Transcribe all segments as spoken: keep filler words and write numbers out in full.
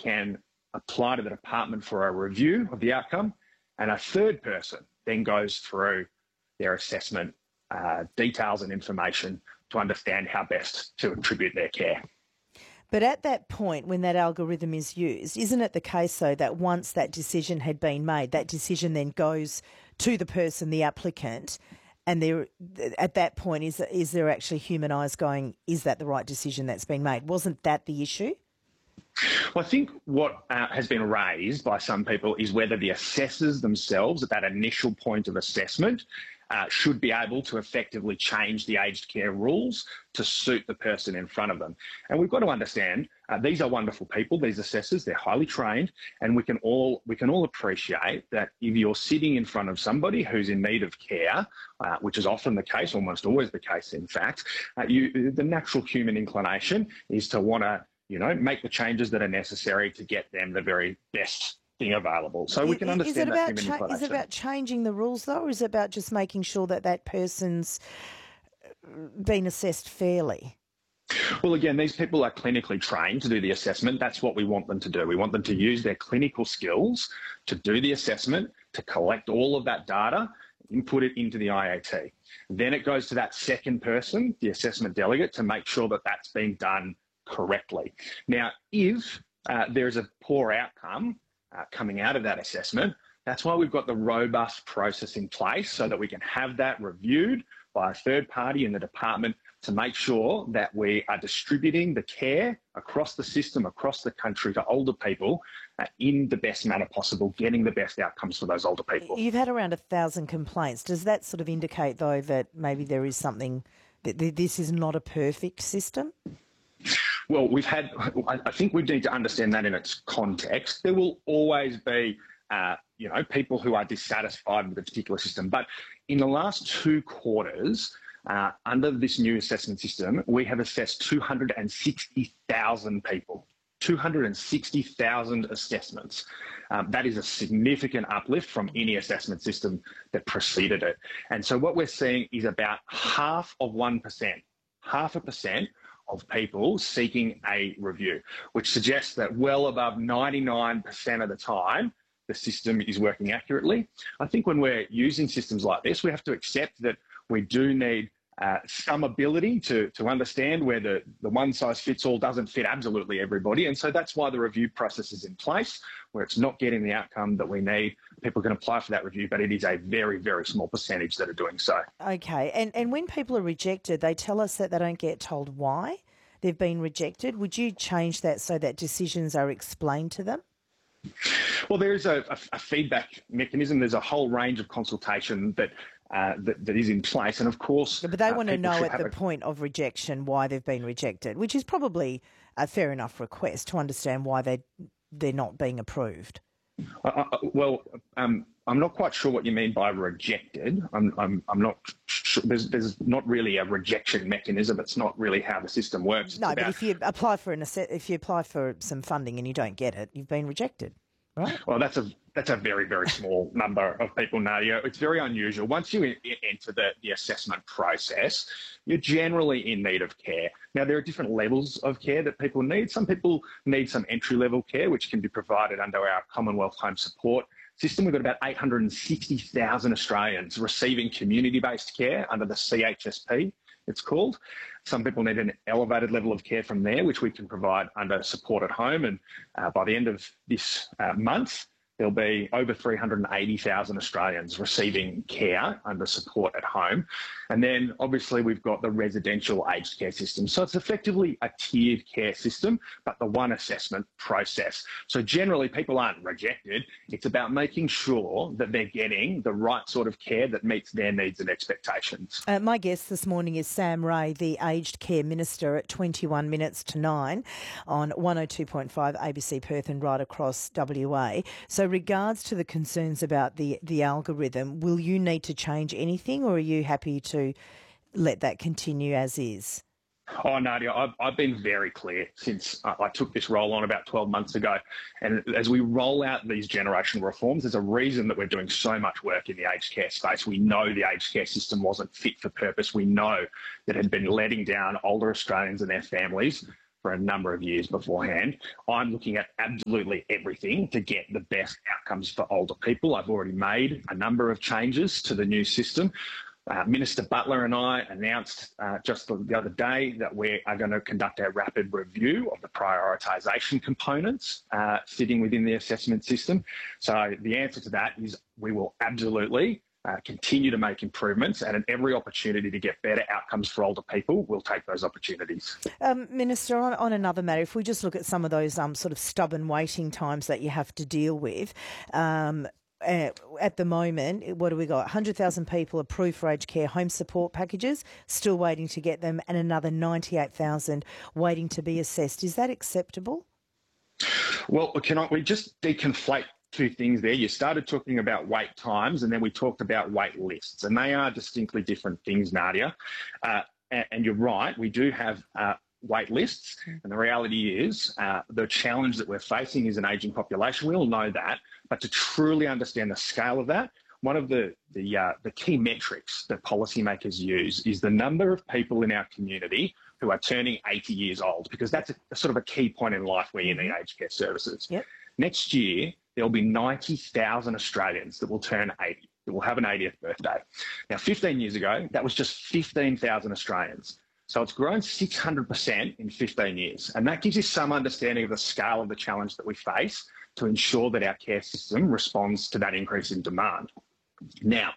can apply to the department for a review of the outcome, and a third person then goes through their assessment uh, details and information to understand how best to attribute their care. But at that point, when that algorithm is used, isn't it the case, though, that once that decision had been made, that decision then goes to the person, the applicant, and there, at that point, is, is there actually human eyes going, is that the right decision that's been made? Wasn't that the issue? Well, I think what uh, has been raised by some people is whether the assessors themselves at that initial point of assessment uh, should be able to effectively change the aged care rules to suit the person in front of them. And we've got to understand uh, these are wonderful people, these assessors, they're highly trained, and we can all we can all appreciate that if you're sitting in front of somebody who's in need of care, uh, which is often the case, almost always the case in fact, uh, you, the natural human inclination is to want to you know, make the changes that are necessary to get them the very best thing available. So we can understand that human inclination. Is it about changing the rules, though, or is it about just making sure that that person's been assessed fairly? Well, again, these people are clinically trained to do the assessment. That's what we want them to do. We want them to use their clinical skills to do the assessment, to collect all of that data, input it into the I A T. Then it goes to that second person, the assessment delegate, to make sure that that's been done correctly. Now, if uh, there's a poor outcome uh, coming out of that assessment, that's why we've got the robust process in place so that we can have that reviewed by a third party in the department to make sure that we are distributing the care across the system, across the country to older people uh, in the best manner possible, getting the best outcomes for those older people. You've had around a thousand complaints. Does that sort of indicate, though, that maybe there is something, that this is not a perfect system? Well, we've had, I think we need to understand that in its context. There will always be, uh, you know, people who are dissatisfied with a particular system. But in the last two quarters, uh, under this new assessment system, we have assessed two hundred sixty thousand people, two hundred sixty thousand assessments. Um, that is a significant uplift from any assessment system that preceded it. And so what we're seeing is about half of one percent, half a percent of people seeking a review, which suggests that well above ninety-nine percent of the time, the system is working accurately. I think when we're using systems like this, we have to accept that we do need uh, some ability to, to understand where the, the one-size-fits-all doesn't fit absolutely everybody. And so that's why the review process is in place, where it's not getting the outcome that we need. People can apply for that review, but it is a very, very small percentage that are doing so. Okay. And, and when people are rejected, they tell us that they don't get told why they've been rejected. Would you change that so that decisions are explained to them? Well, there is a, a, a feedback mechanism. There's a whole range of consultation that uh, that, that is in place, and of course, yeah, but they uh, want to know at the a... point of rejection why they've been rejected, which is probably a fair enough request to understand why they they're not being approved. Uh, uh, well, um, I'm not quite sure what you mean by rejected. I'm I'm, I'm not sure. There's there's not really a rejection mechanism. It's not really how the system works. It's no, about... but if you apply for an if you apply for some funding and you don't get it, you've been rejected. Right. Well, that's a that's a very, very small number of people, Nadia. It's very unusual. Once you enter the, the assessment process, you're generally in need of care. Now, there are different levels of care that people need. Some people need some entry-level care, which can be provided under our Commonwealth Home Support system. We've got about eight hundred sixty thousand Australians receiving community-based care under the C H S P, it's called. Some people need an elevated level of care from there, which we can provide under Support at Home. And uh, by the end of this uh, month, there'll be over three hundred eighty thousand Australians receiving care under Support at Home. And then obviously we've got the residential aged care system. So it's effectively a tiered care system, but the one assessment process. So generally people aren't rejected. It's about making sure that they're getting the right sort of care that meets their needs and expectations. Uh, my guest this morning is Sam Ray, the Aged Care Minister, at twenty-one minutes to nine on one oh two point five A B C Perth and right across W A. So regards to the concerns about the, the algorithm, will you need to change anything, or are you happy to let that continue as is? Oh, Nadia, I've, I've been very clear since I, I took this role on about twelve months ago. And as we roll out these generational reforms, there's a reason that we're doing so much work in the aged care space. We know the aged care system wasn't fit for purpose. We know that it had been letting down older Australians and their families for for a number of years beforehand. I'm looking at absolutely everything to get the best outcomes for older people. I've already made a number of changes to the new system. Uh, Minister Butler and I announced uh, just the, the other day that we are going to conduct a rapid review of the prioritisation components uh, sitting within the assessment system. So the answer to that is we will absolutely uh, continue to make improvements, and at every opportunity to get better outcomes for older people, we'll take those opportunities. Um, Minister, on, on another matter, if we just look at some of those um, sort of stubborn waiting times that you have to deal with, um, Uh, at the moment, what do we got? one hundred thousand people approved for aged care home support packages, still waiting to get them, and another ninety-eight thousand waiting to be assessed. Is that acceptable? Well, can I, we just deconflate two things there? You started talking about wait times, and then we talked about wait lists, and they are distinctly different things, Nadia. Uh, and, and you're right, we do have uh, wait lists, and the reality is uh, the challenge that we're facing is an ageing population. We all know that, but to truly understand the scale of that, one of the the, uh, the key metrics that policymakers use is the number of people in our community who are turning eighty years old, because that's a, a sort of a key point in life where you need aged care services. Yep. Next year, there'll be ninety thousand Australians that will turn eighty, that will have an eightieth birthday. Now, fifteen years ago, that was just fifteen thousand Australians. So it's grown six hundred percent in fifteen years. And that gives you some understanding of the scale of the challenge that we face to ensure that our care system responds to that increase in demand. Now,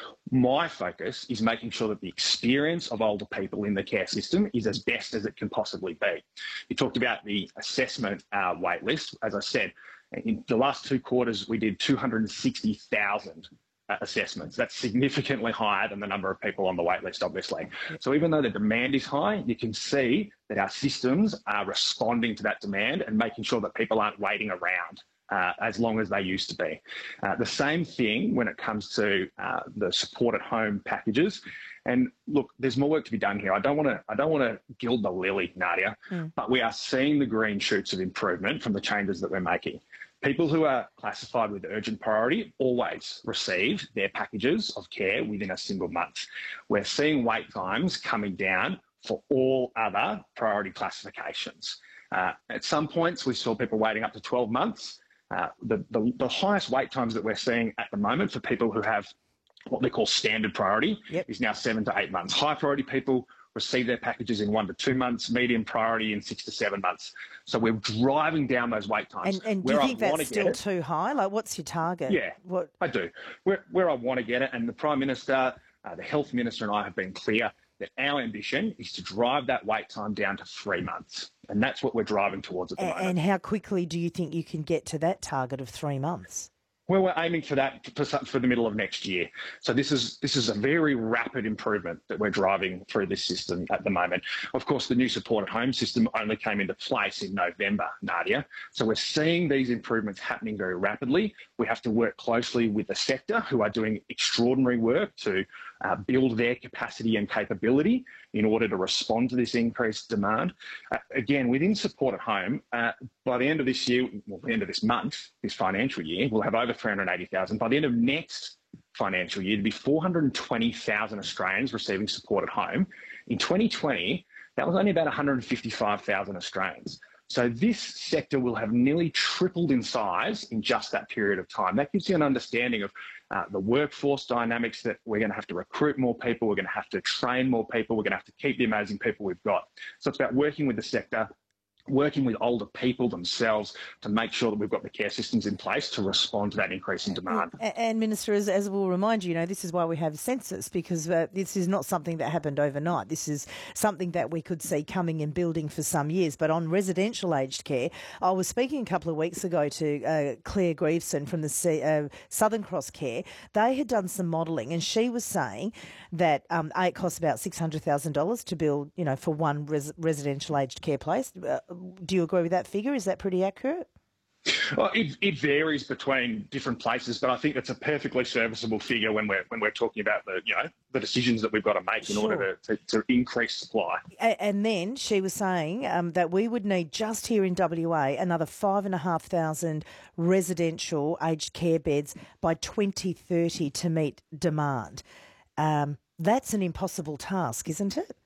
my focus is making sure that the experience of older people in the care system is as best as it can possibly be. You talked about the assessment uh, wait list. As I said, in the last two quarters, we did two hundred sixty thousand uh, assessments. That's significantly higher than the number of people on the wait list, obviously. So even though the demand is high, you can see that our systems are responding to that demand and making sure that people aren't waiting around Uh, as long as they used to be. Uh, the same thing when it comes to uh, the support at home packages. And look, there's more work to be done here. I don't want to. I don't want to gild the lily, Nadia, mm. but we are seeing the green shoots of improvement from the changes that we're making. People who are classified with urgent priority always receive their packages of care within a single month. We're seeing wait times coming down for all other priority classifications. Uh, at some points, we saw people waiting up to twelve months. Uh, the, the, the highest wait times that we're seeing at the moment for people who have what they call standard priority yep. is now seven to eight months. High priority people receive their packages in one to two months, medium priority in six to seven months. So we're driving down those wait times. And, and do you think that's still it, too high? Like, what's your target? Yeah, what? I do. Where, where I want to get it, and the Prime Minister, uh, the Health Minister and I have been clear that our ambition is to drive that wait time down to three months. And that's what we're driving towards at the and, moment. And how quickly do you think you can get to that target of three months? Well, we're aiming for that for, for the middle of next year. So this is this is a very rapid improvement that we're driving through this system at the moment. Of course, the new support at home system only came into place in November, Nadia. So we're seeing these improvements happening very rapidly. We have to work closely with the sector, who are doing extraordinary work to uh, build their capacity and capability in order to respond to this increased demand. Uh, again, within support at home, uh, by the end of this year, well, the end of this month, this financial year, we'll have over three hundred eighty thousand. By the end of next financial year, to be four hundred twenty thousand Australians receiving support at home. In twenty twenty, that was only about one hundred fifty-five thousand Australians. So this sector will have nearly tripled in size in just that period of time. That gives you an understanding of uh, the workforce dynamics, that we're going to have to recruit more people, we're going to have to train more people, we're going to have to keep the amazing people we've got. So it's about working with the sector, working with older people themselves to make sure that we've got the care systems in place to respond to that increase in demand. And, and Minister, as, as we'll remind you, you know, this is why we have census, because uh, this is not something that happened overnight. This is something that we could see coming and building for some years. But on residential aged care, I was speaking a couple of weeks ago to uh, Claire Grieveson from the C, uh, Southern Cross Care. They had done some modelling, and she was saying that um, it costs about six hundred thousand dollars to build, you know, for one res- residential aged care place. Uh, Do you agree with that figure? Is that pretty accurate? Well, it, it varies between different places, but I think it's a perfectly serviceable figure when we're when we're talking about the you know the decisions that we've got to make in sure. order to, to, to increase supply. And, and then she was saying um, that we would need just here in W A another five and a half thousand residential aged care beds by twenty thirty to meet demand. Um, that's an impossible task, isn't it?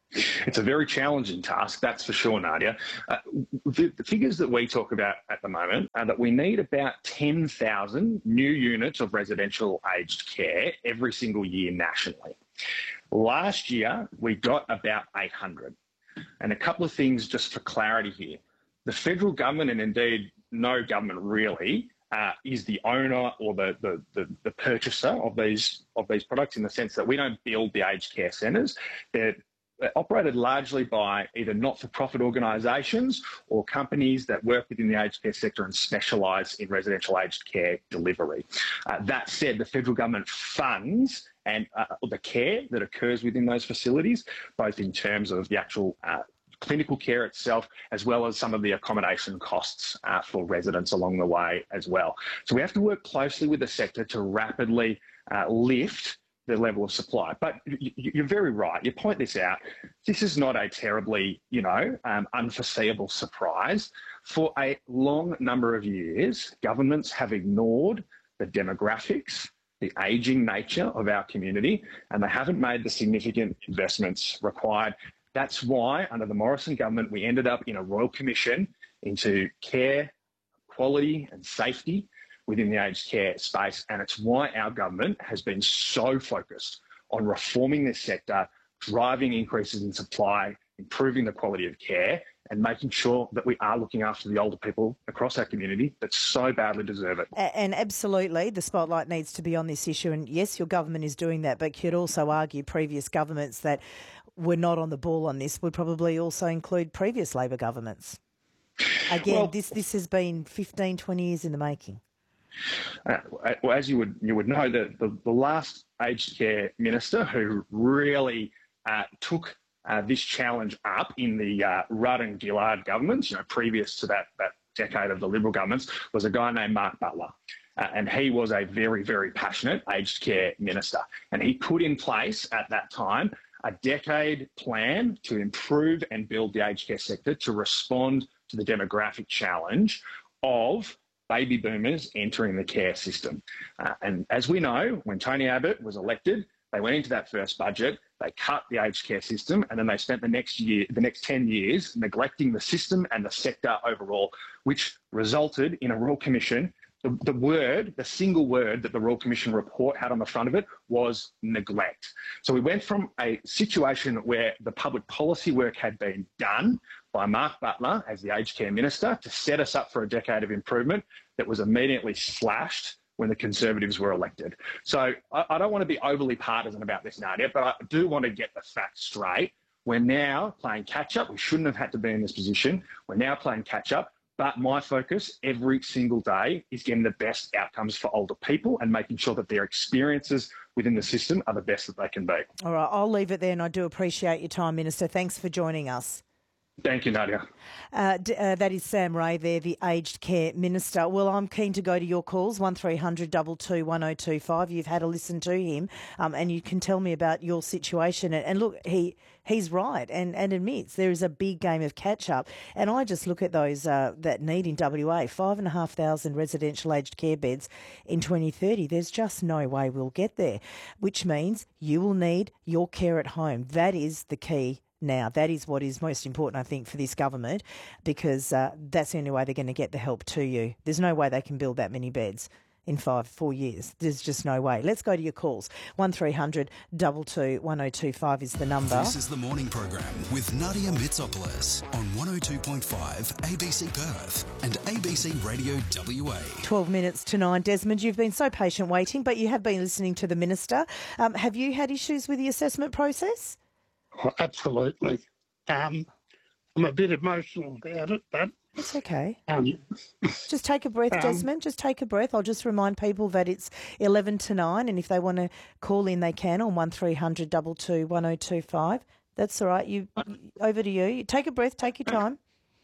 It's a very challenging task, that's for sure, Nadia. Uh, the, the figures that we talk about at the moment are that we need about ten thousand new units of residential aged care every single year nationally. Last year, we got about eight hundred. And a couple of things just for clarity here. The federal government, and indeed no government really, uh, is the owner or the, the, the, the purchaser of these, of these products, in the sense that we don't build the aged care centres. They're operated largely by either not-for-profit organisations or companies that work within the aged care sector and specialise in residential aged care delivery. Uh, that said, the federal government funds and uh, the care that occurs within those facilities, both in terms of the actual uh, clinical care itself, as well as some of the accommodation costs uh, for residents along the way as well. So we have to work closely with the sector to rapidly uh, lift the level of supply. But you're very right. You point this out. This is not a terribly, you know, um, unforeseeable surprise. For a long number of years, governments have ignored the demographics, the ageing nature of our community, and they haven't made the significant investments required. That's why, under the Morrison government, we ended up in a Royal Commission into care, quality and safety within the aged care space, and it's why our government has been so focused on reforming this sector, driving increases in supply, improving the quality of care, and making sure that we are looking after the older people across our community that so badly deserve it. And absolutely, the spotlight needs to be on this issue, and yes, your government is doing that, but could also argue previous governments that were not on the ball on this would probably also include previous Labor governments. Again, well, this, this has been fifteen, twenty years in the making. Uh, well, as you would you would know, the, the, the last aged care minister who really uh, took uh, this challenge up in the uh, Rudd and Gillard governments, you know, previous to that, that decade of the Liberal governments, was a guy named Mark Butler. Uh, and he was a very, very passionate aged care minister. And he put in place at that time a decade plan to improve and build the aged care sector to respond to the demographic challenge of baby boomers entering the care system. Uh, and as we know, when Tony Abbott was elected, they went into that first budget, they cut the aged care system, and then they spent the next year, the next ten years neglecting the system and the sector overall, which resulted in a Royal Commission. The, the word, the single word that the Royal Commission report had on the front of it was neglect. So we went from a situation where the public policy work had been done by Mark Butler as the aged care minister to set us up for a decade of improvement that was immediately slashed when the Conservatives were elected. So I, I don't want to be overly partisan about this, Nadia, but I do want to get the facts straight. We're now playing catch-up. We shouldn't have had to be in this position. We're now playing catch-up. But my focus every single day is getting the best outcomes for older people and making sure that their experiences within the system are the best that they can be. All right, I'll leave it there, and I do appreciate your time, Minister. Thanks for joining us. Thank you, Nadia. Uh, d- uh, that is Sam Ray there, the Aged Care Minister. Well, I'm keen to go to your calls, one three hundred two two one oh two five. You've had a listen to him um, and you can tell me about your situation. And, and look, he he's right and, and admits there is a big game of catch-up. And I just look at those uh, that need in W A, five thousand five hundred residential aged care beds in twenty thirty. There's just no way we'll get there, which means you will need your care at home. That is the key. Now, that is what is most important, I think, for this government, because uh, that's the only way they're going to get the help to you. There's no way they can build that many beds in five, four years. There's just no way. Let's go to your calls. one three hundred two two one oh two five is the number. This is the morning program with Nadia Mitsopoulos on one oh two point five A B C Perth and A B C Radio W A. twelve minutes to nine. Desmond, you've been so patient waiting, but you have been listening to the Minister. Um, have you had issues with the assessment process? Oh, absolutely. Um, I'm a bit emotional about it, but... It's okay. Um, just take a breath, um, Desmond. Just take a breath. I'll just remind people that it's eleven to nine, and if they want to call in, they can on one three hundred two two one oh two five. That's all right. You Over to you. Take a breath. Take your time.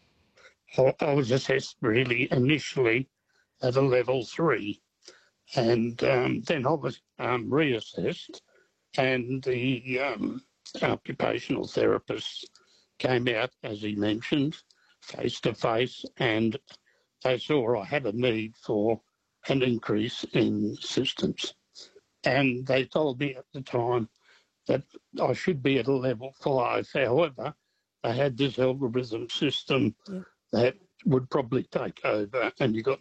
I, I was assessed really initially at a level three, and um, then I was um, reassessed, and the... Um, occupational therapists came out, as he mentioned, face-to-face, and they saw I had a need for an increase in assistance. And they told me at the time that I should be at a level five. However, they had this algorithm system Yeah. that would probably take over, and you got